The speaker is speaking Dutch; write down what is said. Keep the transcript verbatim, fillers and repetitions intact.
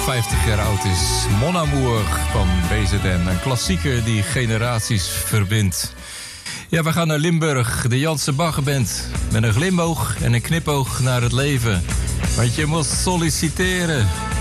vijftig jaar oud is. Mon Amour van B Z N. Een klassieker die generaties verbindt. Ja, we gaan naar Limburg. De Janse Baggerband. Met een glimboog en een knipoog naar het leven. Want je moet solliciteren.